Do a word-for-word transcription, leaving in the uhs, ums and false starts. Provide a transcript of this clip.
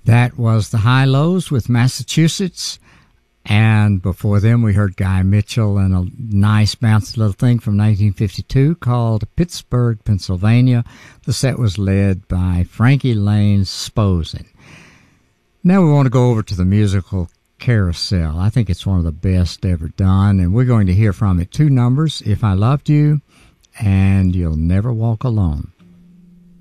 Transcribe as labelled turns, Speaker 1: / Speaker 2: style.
Speaker 1: That was the High-Lows with Massachusetts, and before them we heard Guy Mitchell and a nice bouncy little thing from nineteen fifty-two called Pittsburgh, Pennsylvania. The set was led by Frankie Lane's S'posin'. Now we want to go over to the musical Carousel. I think it's one of the best ever done, and we're going to hear from it two numbers, If I Loved You and You'll Never Walk Alone.